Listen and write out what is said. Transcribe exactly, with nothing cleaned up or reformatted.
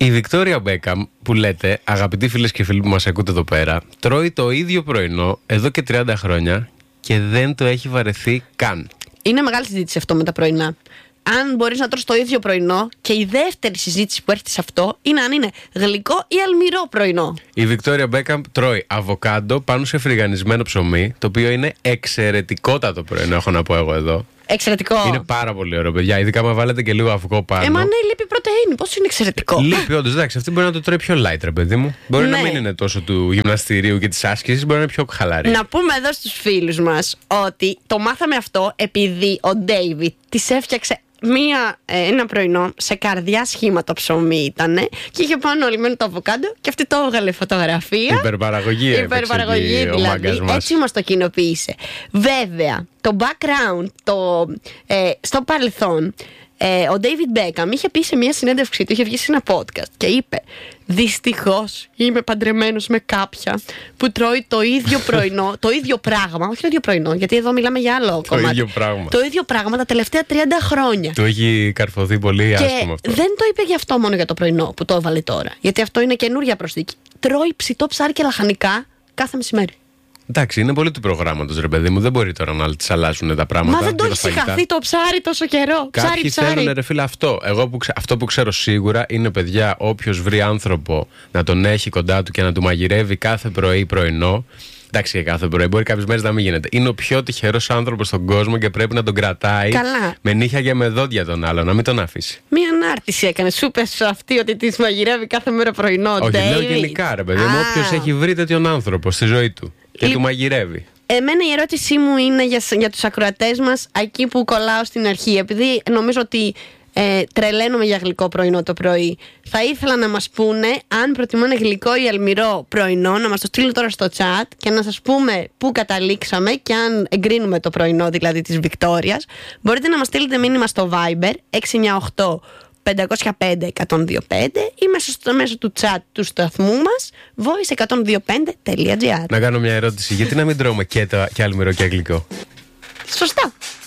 Η Βικτόρια Μπέκαμ που λέτε, αγαπητοί φίλες και φίλοι που μας ακούτε εδώ πέρα, τρώει το ίδιο πρωινό εδώ και τριάντα χρόνια και δεν το έχει βαρεθεί καν. Είναι μεγάλη συζήτηση αυτό με τα πρωινά. Αν μπορείς να τρως το ίδιο πρωινό, και η δεύτερη συζήτηση που έρχεται σε αυτό είναι αν είναι γλυκό ή αλμυρό πρωινό. Η Βικτόρια Μπέκαμ τρώει αβοκάντο πάνω σε φρυγανισμένο ψωμί, το οποίο είναι εξαιρετικότατο πρωινό, έχω να πω εγώ εδώ. Εξαιρετικό. Είναι πάρα πολύ ωραίο, παιδιά. Ειδικά μα βάλετε και λίγο αυγό πάνω. Ε, μα ναι, λείπει πρωτεΐνη. Πώς είναι εξαιρετικό. Λείπει, όντως. Εντάξει, αυτή μπορεί να το τρώει πιο light, ρε παιδί μου. Μπορεί ναι. να μην είναι τόσο του γυμναστηρίου και της άσκησης, μπορεί να είναι πιο χαλαρή. Να πούμε εδώ στους φίλους μας ότι το μάθαμε αυτό επειδή ο Ντέιβιτ της έφτιαξε μία, ε, ένα πρωινό σε καρδιά σχήμα το ψωμί ήτανε και είχε πάνω ολυμένο το αβοκάντο και αυτή το έβγαλε φωτογραφία. Υπερπαραγωγή, Υπερπαραγωγή έπαιξε δηλαδή. ο μας. Έτσι μας το κοινοποίησε. Βέβαια, το background, το, ε, στο παρελθόν, ε, ο David Beckham είχε πει σε μια συνέντευξή του, είχε βγει σε ένα podcast και είπε: δυστυχώς είμαι παντρεμένος με κάποια που τρώει το ίδιο πρωινό, το ίδιο πράγμα, όχι το ίδιο πρωινό, γιατί εδώ μιλάμε για άλλο το κομμάτι. ίδιο πράγμα. Το ίδιο πράγμα τα τελευταία τριάντα χρόνια. Του έχει καρφωθεί πολύ και άσχημα αυτό. δεν το είπε γι' αυτό μόνο για το πρωινό που το έβαλε τώρα. Γιατί αυτό είναι καινούρια προσθήκη. Τρώει ψητό ψάρι και λαχανικά κάθε μεσημέρι. Εντάξει, είναι πολύ του προγράμματος, ρε παιδί μου. Δεν μπορεί τώρα να τη αλλάσουν τα πράγματα. Μα δεν το έχει χαθεί το ψάρι τόσο καιρό. Κάποιοι Ψάρι, ψάρι. θέλουν, ρε φίλε, αυτό. Εγώ που ξε... Αυτό που ξέρω σίγουρα είναι, παιδιά, όποιος βρει άνθρωπο να τον έχει κοντά του και να του μαγειρεύει κάθε πρωί πρωινό. Εντάξει, και κάθε πρωί, μπορεί κάποιες μέρες να μην γίνεται. Είναι ο πιο τυχερός άνθρωπος στον κόσμο και πρέπει να τον κρατάει. Καλά. Με νύχια και με δόντια τον άλλο, να μην τον αφήσει. Μία ανάρτηση έκανε. Σου είπε αυτή ότι τη μαγειρεύει κάθε μέρα πρωινό. Όχι, David. λέω γενικά, ρε παιδί μου, όποιος έχει βρει τέτοιον άνθρωπο στη ζωή του και Λι... του μαγειρεύει. Εμένα η ερώτησή μου είναι για, για τους ακροατές μας, εκεί που κολλάω στην αρχή. Επειδή νομίζω ότι ε, τρελαίνουμε για γλυκό πρωινό το πρωί, θα ήθελα να μας πούνε αν προτιμάνε γλυκό ή αλμυρό πρωινό, να μας το στείλουν τώρα στο chat και να σας πούμε πού καταλήξαμε και αν εγκρίνουμε το πρωινό δηλαδή της Βικτόριας. Μπορείτε να μας στείλετε μήνυμα στο Viber έξι εννιά οκτώ πέντε μηδέν πέντε ένα μηδέν δύο πέντε ή μέσω, στο, μέσω του chat του σταθμού μας voice εκατόν δύο πέντε τελεία τζι άρ. Να κάνω μια ερώτηση. Γιατί να μην τρώμε και, το, και αλμυρό και γλυκό? Σωστά.